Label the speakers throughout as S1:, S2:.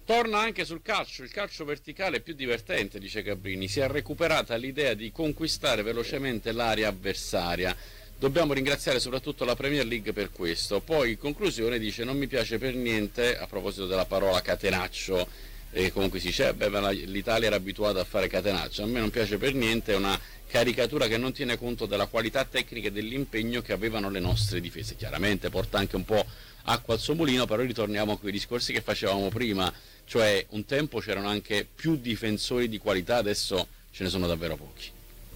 S1: Torna anche sul calcio, il calcio verticale è più divertente, dice Cabrini, si è recuperata l'idea di conquistare velocemente l'area avversaria. Dobbiamo ringraziare soprattutto la Premier League per questo. Poi in conclusione dice non mi piace per niente, a proposito della parola catenaccio, comunque si dice l'Italia era abituata a fare catenaccio, a me non piace per niente, è una caricatura che non tiene conto della qualità tecnica e dell'impegno che avevano le nostre difese. Chiaramente porta anche un po' acqua al suo mulino, però ritorniamo a quei discorsi che facevamo prima, cioè un tempo c'erano anche più difensori di qualità, adesso ce ne sono davvero pochi.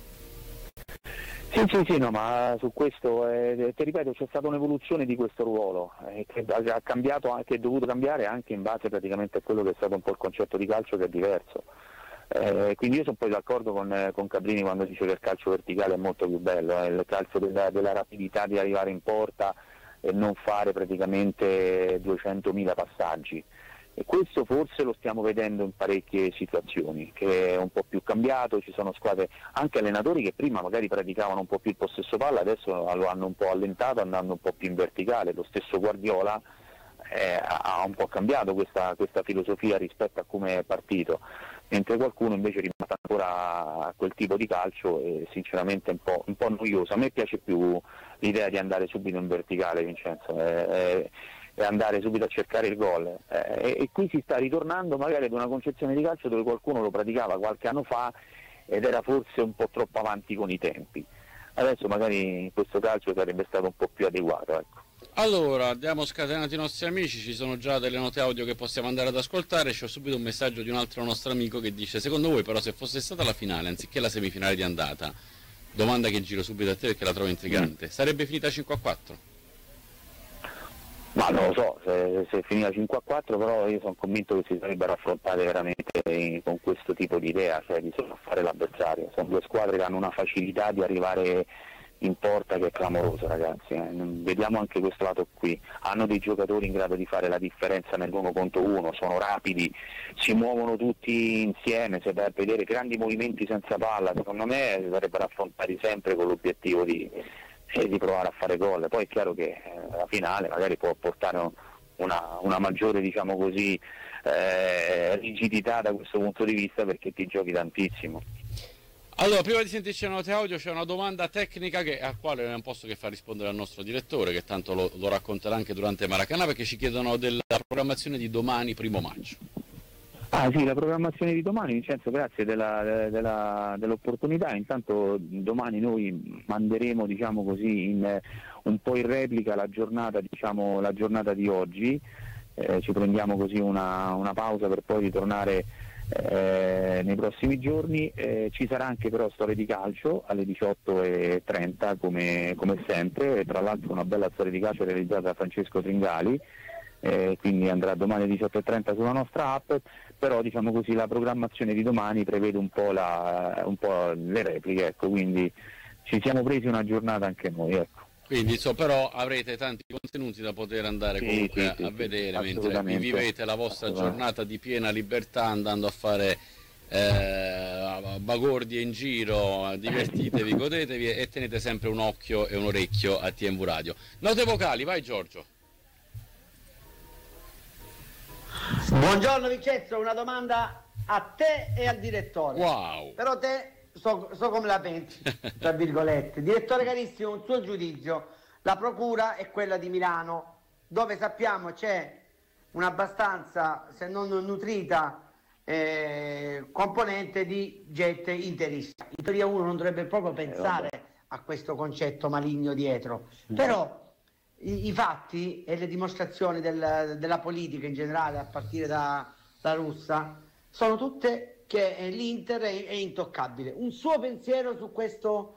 S2: Sì, no, ma su questo, ti ripeto, c'è stata un'evoluzione di questo ruolo, che ha cambiato, che è dovuto cambiare anche in base praticamente a quello che è stato un po' il concetto di calcio, che è diverso. Quindi io sono poi d'accordo con Cabrini quando dice che il calcio verticale è molto più bello, il calcio della rapidità di arrivare in porta e non fare praticamente 200.000 passaggi. E questo forse lo stiamo vedendo in parecchie situazioni, che è un po' più cambiato, ci sono squadre, anche allenatori che prima magari praticavano un po' più il possesso palla, adesso lo hanno un po' allentato andando un po' più in verticale. Lo stesso Guardiola ha un po' cambiato questa filosofia rispetto a come è partito, mentre qualcuno invece è rimasto ancora a quel tipo di calcio e sinceramente è un po' noioso. A me piace più l'idea di andare subito in verticale, Vincenzo, e andare subito a cercare il gol, e qui si sta ritornando magari ad una concezione di calcio dove qualcuno lo praticava qualche anno fa ed era forse un po' troppo avanti con i tempi. Adesso magari questo calcio sarebbe stato un po' più adeguato, ecco.
S1: Allora, abbiamo scatenato i nostri amici, ci sono già delle note audio che possiamo andare ad ascoltare. C'ho subito un messaggio di un altro nostro amico che dice: secondo voi però se fosse stata la finale anziché la semifinale di andata, domanda che giro subito a te perché la trovo intrigante, sarebbe finita 5-4?
S2: Ma non lo so, se finiva 5-4, però io sono convinto che si sarebbero affrontate veramente con questo tipo di idea, cioè di fare l'avversario. Sono due squadre che hanno una facilità di arrivare in porta che è clamorosa, ragazzi. Vediamo anche questo lato qui. Hanno dei giocatori in grado di fare la differenza nell'1 contro 1, sono rapidi, si muovono tutti insieme, se vai a vedere grandi movimenti senza palla. Secondo me si sarebbero affrontati sempre con l'obiettivo di provare a fare gol. Poi è chiaro che la finale magari può portare una maggiore, diciamo così, rigidità da questo punto di vista, perché ti giochi tantissimo.
S1: Allora, prima di sentirci la note audio c'è una domanda tecnica al quale non posso che far rispondere al nostro direttore, che tanto lo racconterà anche durante Maracanã, perché ci chiedono della programmazione di domani, primo maggio.
S2: Ah sì, la programmazione di domani, Vincenzo, grazie dell'opportunità. Intanto domani noi manderemo, diciamo così, un po' in replica la giornata di oggi, ci prendiamo così una pausa per poi ritornare nei prossimi giorni. Ci sarà anche però storia di calcio alle 18:30 come sempre, tra l'altro una bella storia di calcio realizzata da Francesco Tringali, quindi andrà domani alle 18:30 sulla nostra app. Però diciamo così la programmazione di domani prevede un po' le repliche, ecco, quindi ci siamo presi una giornata anche noi, ecco.
S1: Quindi però avrete tanti contenuti da poter andare comunque a vedere mentre vi vivete la vostra giornata di piena libertà, andando a fare bagordi in giro, divertitevi, godetevi e tenete sempre un occhio e un orecchio a TMV Radio. Note vocali, vai Giorgio.
S3: Buongiorno Vincenzo, una domanda a te e al direttore.
S1: Wow.
S3: Però te so come la pensi, tra virgolette. Direttore carissimo, un suo giudizio. La procura è quella di Milano, dove sappiamo c'è un'abbastanza, se non nutrita, componente di gente interista. In teoria uno non dovrebbe proprio pensare a questo concetto maligno dietro. Però i fatti e le dimostrazioni della politica in generale, a partire da Russa, sono tutte che l'Inter è intoccabile. Un suo pensiero su questo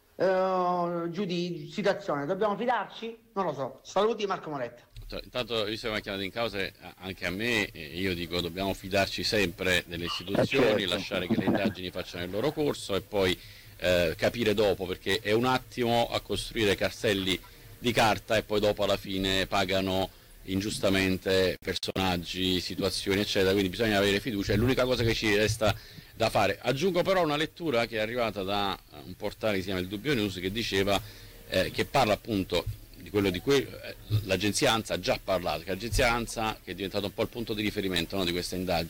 S3: situazione? Dobbiamo fidarci? Non lo so. Saluti, Marco Moretta.
S1: Intanto, visto che mi ha chiamato in causa anche a me, io dico dobbiamo fidarci sempre delle istituzioni, lasciare che le indagini facciano il loro corso e poi capire dopo, perché è un attimo a costruire castelli di carta e poi dopo alla fine pagano ingiustamente personaggi, situazioni eccetera, quindi bisogna avere fiducia, è l'unica cosa che ci resta da fare. Aggiungo però una lettura che è arrivata da un portale che si chiama Il Dubbio News, che diceva che parla appunto di cui l'agenzia ANSA ha già parlato, che l'agenzia ANSA, che è diventata un po' il punto di riferimento, no, di questa indagine,